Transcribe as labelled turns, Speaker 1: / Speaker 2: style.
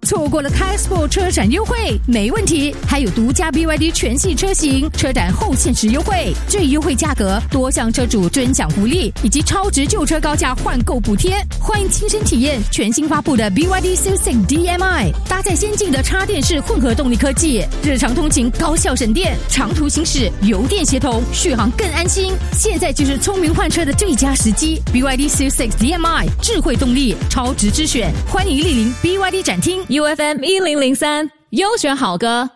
Speaker 1: 错过了 K-Sport 车展优惠没问题，还有独家 BYD 全系车型车展后限时优惠，最优惠价格、多项车主尊享福利以及超值旧车高价换购补贴。欢迎亲身体验全新发布的 BYD Q6 DM-i， 搭载先进的插电式混合动力科技，日常通勤高效省电，长途行驶油电协同，续航更安心。现在就是聪明换车的最佳时机。BYD Q6 DM-i 智慧动力，超值之选，欢迎莅临 BYD 展厅
Speaker 2: UFM 1003优选好歌。